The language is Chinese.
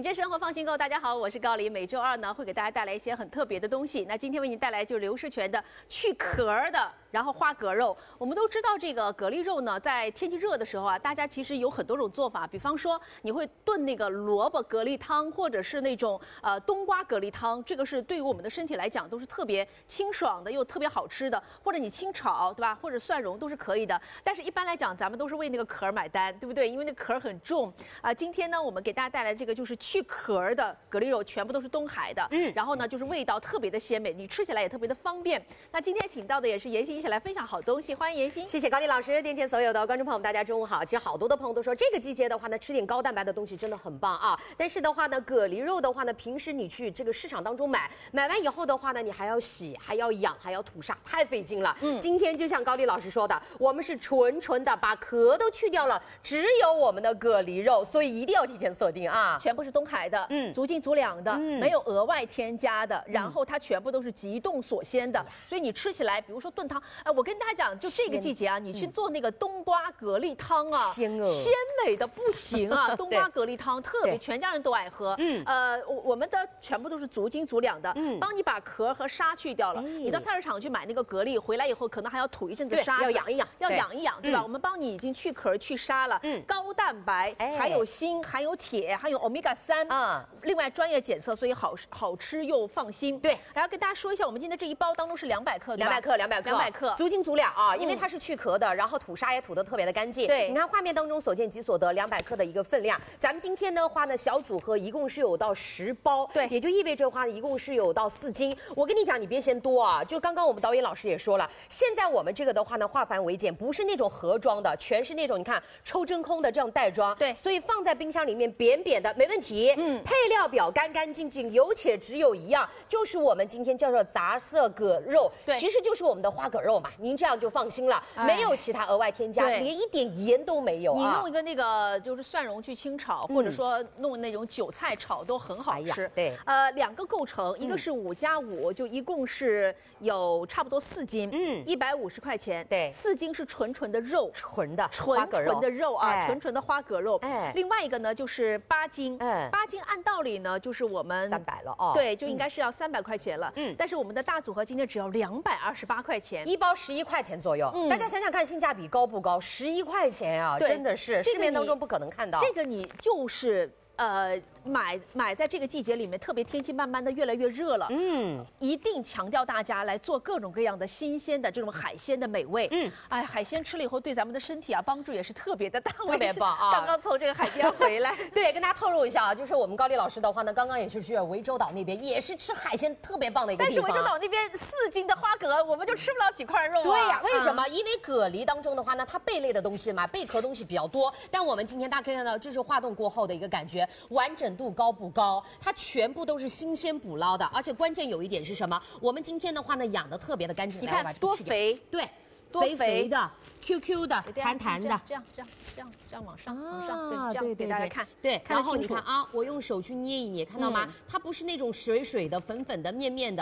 着生活放心购，大家好，我是高丽。每周二呢，会给大家带来一些很特别的东西。那今天为您带来就是刘氏全的去壳的，然后花蛤肉。我们都知道这个蛤蜊肉呢，在天气热的时候啊，大家其实有很多种做法。比方说，你会炖那个萝卜蛤蜊汤，或者是那种冬瓜蛤蜊汤，这个是对于我们的身体来讲都是特别清爽的，又特别好吃的。或者你清炒，对吧？或者蒜蓉都是可以的。但是一般来讲，咱们都是为那个壳买单，对不对？因为那壳很重啊。今天呢，我们给大家带来这个就是去壳的蛤蜊肉，全部都是东海的，然后呢就是味道特别的鲜美，你吃起来也特别的方便。那今天请到的也是妍希一起来分享好东西，欢迎妍希。 谢谢高丽老师，电前所有的观众朋友们，大家中午好。其实好多的朋友都说，这个季节的话呢，吃点高蛋白的东西真的很棒啊。但是的话呢，蛤蜊肉的话呢，平时你去这个市场当中买完以后的话呢，你还要洗，还要养，还要吐沙，太费劲了。今天就像高丽老师说的，我们是纯的把壳都去掉了，只有我们的蛤蜊肉，所以一定要提前锁定啊。 全部是东海的，足斤足两的，没有额外添加的，然后它全部都是急冻锁鲜的，所以你吃起来，比如说炖汤，我跟大家讲，就这个季节啊，你去做那个冬瓜蛤蜊汤啊，鲜美的不行啊，冬瓜蛤蜊汤特别，全家人都爱喝。我们的全部都是足斤足两的，帮你把壳和沙去掉了。你到菜市场去买那个蛤蜊，回来以后可能还要吐一阵子沙， 要养一养， 对吧？我们帮你已经去壳去沙了，高蛋白，还有锌，还有铁，还有 omega-3啊，另外专业检测，所以好吃又放心。对，然后跟大家说一下，我们今天这一包当中是200克，200克， 足斤足两啊，因为它是去壳的，然后吐沙也吐得特别的干净。对，你看画面当中所见即所得，200克的一个分量。咱们今天的话呢，小组合一共是有到10包，对，也就意味着的话一共是有到4斤。我跟你讲，你别嫌多啊，就刚刚我们导演老师也说了，现在我们这个的话呢，化繁为简，不是那种盒装的，全是那种你看抽真空的这样袋装。对，所以放在冰箱里面扁扁的没问题。配料表干干净净，有且只有一样，就是我们今天叫做杂色蛤肉，其实就是我们的花蛤肉嘛。您这样就放心了，没有其他额外添加，连一点盐都没有。 你弄一个那个就是蒜蓉去清炒，或者说弄那种韭菜炒都很好吃。对，2个构成，一个是5加5，就一共是有差不多4斤，150块钱。对，4斤是纯的肉，纯的肉啊，纯的花蛤肉。另外一个呢就是8斤，8斤按道理呢就是我们 300了哦。 对，就应该是要300块钱了。但是我们的大组合今天只要228块钱， 一包11块钱左右。大家想想看，性价比高不高？11块钱啊，真的是市面当中不可能看到。 这个你就是买在这个季节里面，特别天气慢慢的越来越热了，一定强调大家来做各种各样的新鲜的这种海鲜的美味。海鲜吃了以后对咱们的身体啊帮助也是特别的大， 特别棒啊！ 刚刚从这个海边回来， 对，跟大家透露一下啊，就是我们高丽老师的话呢，刚刚也是去了涠洲岛那边，也是吃海鲜特别棒的一个地方。 但是涠洲岛那边4斤的花蛤，我们就吃不了几块肉啊。 对呀，为什么？因为蛤蜊当中的话呢，它贝类的东西嘛，贝壳东西比较多。但我们今天大家可以看到，这是化冻过后的一个感觉，完整度高不高？它全部都是新鲜捕捞的，而且关键有一点是什么？我们今天的话呢，养的特别的干净。 你看多肥， 对，肥肥的、Q 的、弹的， 这样往上，对，给大家看。 对，然后你看啊，我用手去捏一捏，看到吗？它不是那种水的、粉的、面的。